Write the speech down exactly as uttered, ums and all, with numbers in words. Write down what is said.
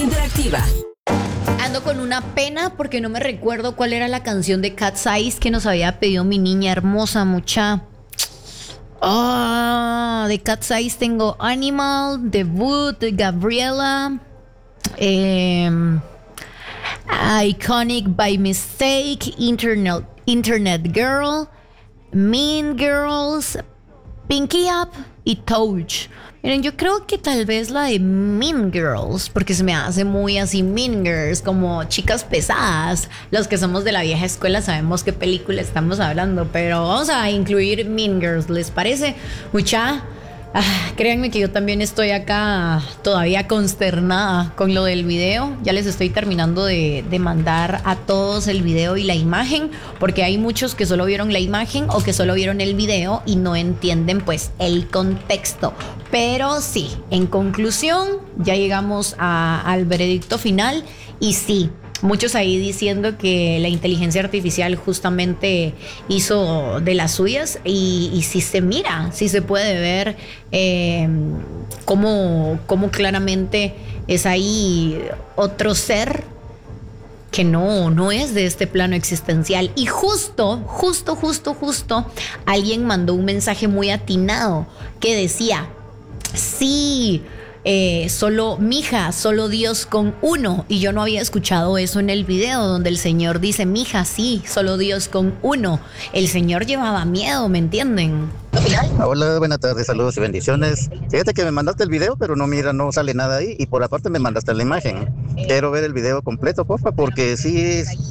interactiva. Ando con una pena porque no me recuerdo cuál era la canción de Cat's Eyes que nos había pedido mi niña hermosa, mucha. Ah, de Cat's Eyes tengo Animal, Debut, de Gabriela, eh, Iconic by Mistake, Internet, Internet Girl, Mean Girls, Pinky Up y Touch. Miren, yo creo que tal vez la de Mean Girls, porque se me hace muy así Mean Girls, como chicas pesadas. Los que somos de la vieja escuela sabemos qué película estamos hablando, pero vamos a incluir Mean Girls, ¿les parece? Mucha, ah, créanme que yo también estoy acá todavía consternada con lo del video. Ya les estoy terminando de, de mandar a todos el video y la imagen, porque hay muchos que solo vieron la imagen o que solo vieron el video y no entienden pues el contexto. Pero sí, en conclusión, ya llegamos a, al veredicto final y sí, muchos ahí diciendo que la inteligencia artificial justamente hizo de las suyas y, y sí se mira, sí se puede ver eh, cómo, cómo claramente es ahí otro ser que no, no es de este plano existencial. Y justo, justo, justo, justo, alguien mandó un mensaje muy atinado que decía: sí, eh, solo, mija, solo Dios con uno. Y yo no había escuchado eso en el video donde el Señor dice, mija, sí, solo Dios con uno. El Señor llevaba miedo, ¿me entienden? Hola, buenas tardes, saludos y bendiciones. Fíjate que me mandaste el video, pero no, mira, no sale nada ahí. Y por aparte me mandaste la imagen. Quiero ver el video completo, porfa, porque sí